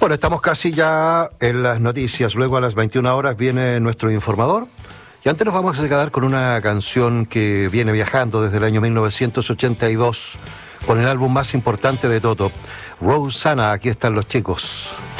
Bueno, estamos casi ya en las noticias. Luego a las 21 horas viene nuestro informador. Y antes nos vamos a quedar con una canción que viene viajando desde el año 1982 con el álbum más importante de Toto. Rosanna, aquí están los chicos.